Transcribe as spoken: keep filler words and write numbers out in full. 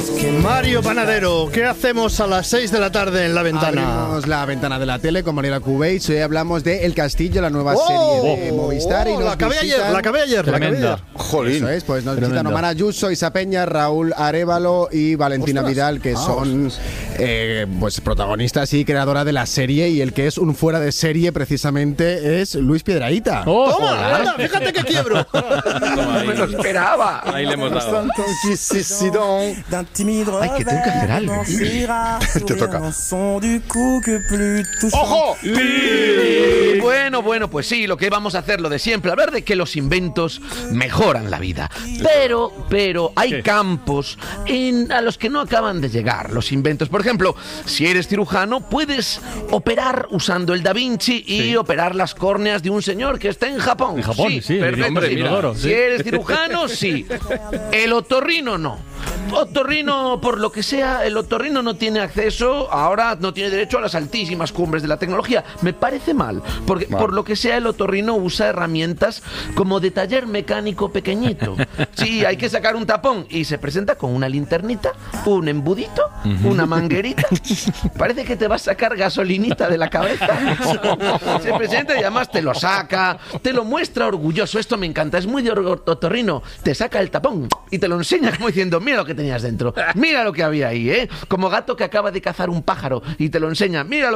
Mario Panadero, ¿qué hacemos a las seis de la tarde en La Ventana? Abrimos La Ventana de la tele con Mariela Cubeix. Hoy hablamos de El Castillo, la nueva oh, serie de Movistar. Oh, y nos la acabé visitan... ayer, la acabé ayer, la acabé ayer. Jolín. Eso es, pues nos visitan Omar Ayuso, Isa Peña, Raúl Arévalo y Valentina Ostras. Vidal, que ah, son eh, pues protagonistas y creadora de la serie. Y el que es un fuera de serie precisamente es Luis Piedrahíta. Oh, ¡Toma! Anda, fíjate que quiebro. No me lo esperaba. Ahí le hemos dado. Ay, que tengo que hacer algo. Te toca. ¡Ojo! Y bueno, bueno, pues sí, lo que vamos a hacer, lo de siempre, hablar de que los inventos mejoran la vida. Pero, pero hay ¿Qué? campos en, a los que no acaban de llegar los inventos. Por ejemplo, si eres cirujano, puedes operar usando el Da Vinci y sí. operar las córneas de un señor que está en Japón. En Japón, sí, sí perfecto. Hombre, sí. Inodoro, Si sí. eres cirujano, sí. El otorrino no. Otorrino, por lo que sea, el otorrino no tiene acceso, ahora no tiene derecho a las altísimas cumbres de la tecnología. Me parece mal, porque vale. por lo que sea, el otorrino usa herramientas como de taller mecánico pequeñito. Sí, hay que sacar un tapón y se presenta con una linternita, un embudito, uh-huh. una manguerita. Parece que te va a sacar gasolinita de la cabeza. Se presenta y además te lo saca, te lo muestra orgulloso. Esto me encanta, es muy de otorrino. Te saca el tapón y te lo enseña como diciendo, mira lo que tenías dentro, mira lo que había ahí, ¿eh? Como gato que acaba de cazar un pájaro y te lo enseña, mira lo